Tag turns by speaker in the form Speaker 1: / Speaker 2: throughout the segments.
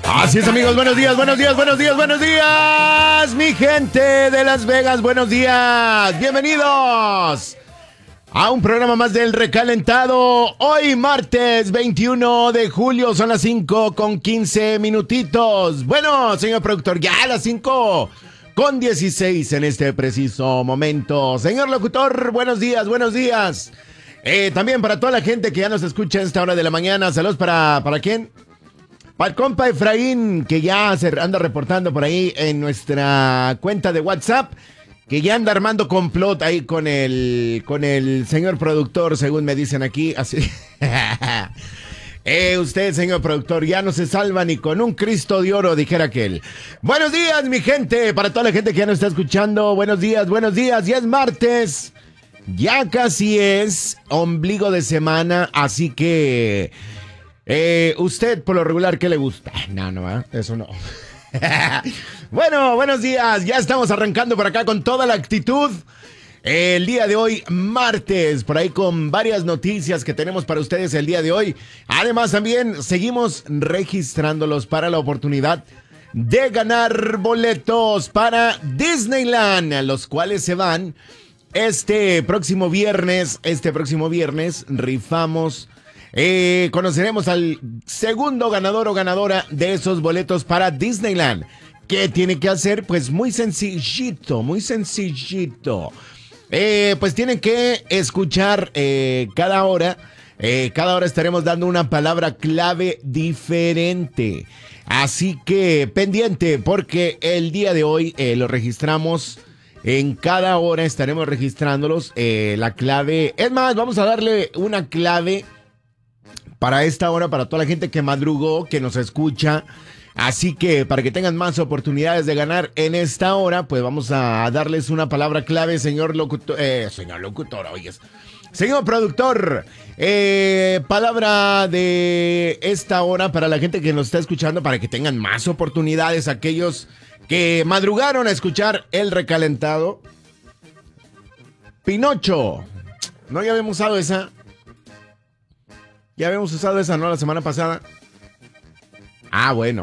Speaker 1: Así es, amigos, buenos días, buenos días, buenos días, buenos días, mi gente de Las Vegas, buenos días, bienvenidos a un programa más del Recalentado. Hoy martes 21 de julio, son las 5:15 minutitos. Bueno, señor productor, ya a las 5:16 en este preciso momento. Señor locutor, buenos días, buenos días. También para toda la gente que ya nos escucha a esta hora de la mañana, saludos ¿para quién? Para el compa Efraín, que ya se anda reportando por ahí en nuestra cuenta de WhatsApp, que ya anda armando complot ahí con el señor productor, según me dicen aquí. Así. Usted, señor productor, ya no se salva ni con un Cristo de oro, dijera aquel. Buenos días, mi gente, para toda la gente que ya nos está escuchando. Buenos días, ya es martes. Ya casi es ombligo de semana, así que... usted, por lo regular, ¿qué le gusta? No, eso no. Bueno, buenos días. Ya estamos arrancando por acá con toda la actitud. El día de hoy, martes, por ahí con varias noticias que tenemos para ustedes el día de hoy. Además, también seguimos registrándolos para la oportunidad de ganar boletos para Disneyland, los cuales se van este próximo viernes. Rifamos. Conoceremos al segundo ganador o ganadora de esos boletos para Disneyland. ¿Qué tiene que hacer? Pues muy sencillito. Pues tienen que escuchar cada hora. Cada hora estaremos dando una palabra clave diferente. Así que pendiente, porque el día de hoy lo registramos. En cada hora estaremos registrándolos. La clave. Es más, vamos a darle una clave para esta hora, para toda la gente que madrugó, que nos escucha. Así que para que tengan más oportunidades de ganar en esta hora, pues vamos a darles una palabra clave, señor locutor, oyes. Señor productor, palabra de esta hora para la gente que nos está escuchando, para que tengan más oportunidades, aquellos que madrugaron a escuchar el recalentado. Pinocho. ¿No ya habíamos usado esa? Ya habíamos usado esa, ¿no? La semana pasada. Ah, bueno.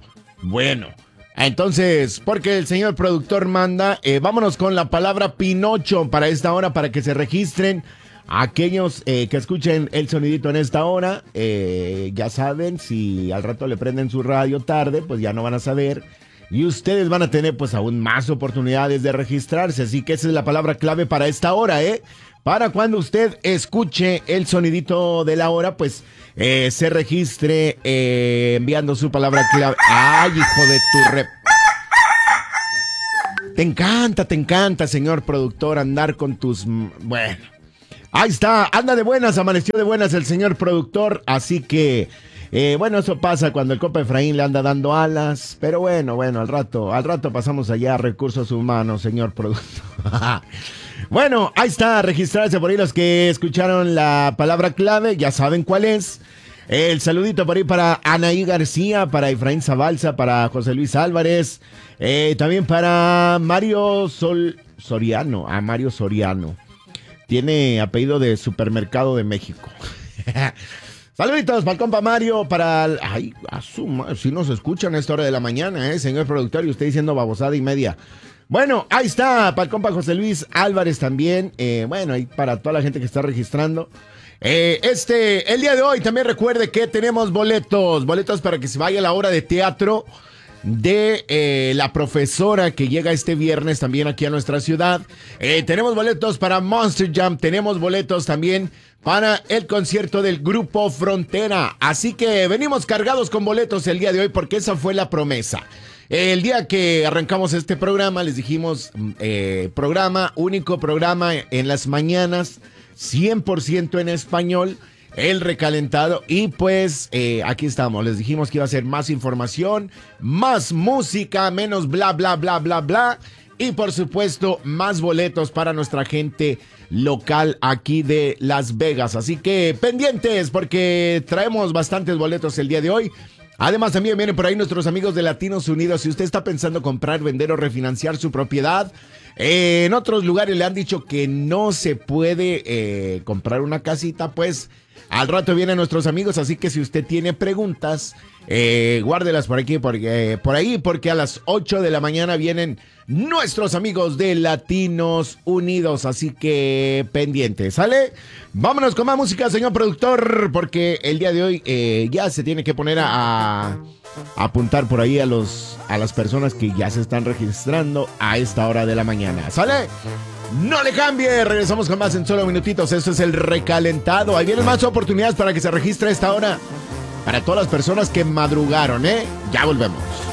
Speaker 1: Entonces, porque el señor productor manda, vámonos con la palabra Pinocho para esta hora, para que se registren aquellos que escuchen el sonidito en esta hora. Ya saben, si al rato le prenden su radio tarde, pues ya no van a saber. Y ustedes van a tener pues aún más oportunidades de registrarse. Así que esa es la palabra clave para esta hora, Para cuando usted escuche el sonidito de la hora, pues se registre enviando su palabra clave. ¡Ay, hijo de tu rep! Te encanta, señor productor, andar con tus... Bueno, ahí está, anda de buenas, amaneció de buenas el señor productor, así que... bueno, eso pasa cuando el compa Efraín le anda dando alas, pero bueno, al rato pasamos allá a recursos humanos, señor productor. Bueno, ahí está, registrarse por ahí los que escucharon la palabra clave, ya saben cuál es. El saludito por ahí para Anaí García, para Efraín Zabalza, para José Luis Álvarez, también para Mario Soriano, Mario Soriano. Tiene apellido de Supermercado de México. Saluditos para el compa Mario, para... Ay, si nos escuchan a esta hora de la mañana, señor productor, y usted diciendo babosada y media. Bueno, ahí está, para el compa José Luis Álvarez también. Bueno, ahí para toda la gente que está registrando. El día de hoy también recuerde que tenemos boletos para que se vaya a la obra de teatro de La Profesora, que llega este viernes también aquí a nuestra ciudad. Tenemos boletos para Monster Jam, tenemos boletos también para el concierto del Grupo Frontera. Así que venimos cargados con boletos el día de hoy, porque esa fue la promesa. El día que arrancamos este programa les dijimos, único programa en las mañanas, 100% en español, el recalentado. Y pues aquí estamos, les dijimos que iba a ser más información, más música, menos bla, bla, bla, bla, bla. Y por supuesto, más boletos para nuestra gente local aquí de Las Vegas. Así que pendientes, porque traemos bastantes boletos el día de hoy. Además, también vienen por ahí nuestros amigos de Latinos Unidos. Si usted está pensando comprar, vender o refinanciar su propiedad, en otros lugares le han dicho que no se puede comprar una casita, pues al rato vienen nuestros amigos. Así que si usted tiene preguntas, Guárdelas por ahí, porque a las 8 de la mañana vienen nuestros amigos de Latinos Unidos, así que pendientes, ¿sale? Vámonos con más música, señor productor, porque el día de hoy ya se tiene que poner a apuntar por ahí a las personas que ya se están registrando a esta hora de la mañana, ¿sale? No le cambie, regresamos con más en solo minutitos. Esto es el recalentado. Ahí vienen más oportunidades para que se registre a esta hora. Para todas las personas que madrugaron, ¿eh? Ya volvemos.